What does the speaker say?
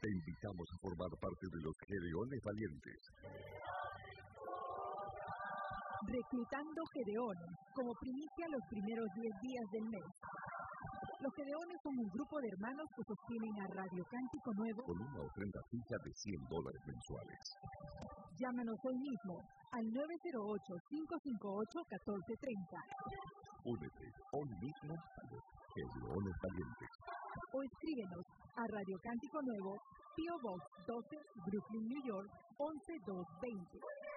Te invitamos a formar parte de los Gedeones Valientes. Reclutando Gedeones, como primicia los primeros 10 días del mes. Los Gedeones son un grupo de hermanos que sostienen a Radio Cántico Nuevo con una ofrenda fija de $100 mensuales. Llámanos hoy mismo al 908-558-1430. Únete hoy mismo a los Gedeones Valientes. O escríbenos a Radio Cántico Nuevo, P.O. Box 12, Brooklyn, New York, 11220.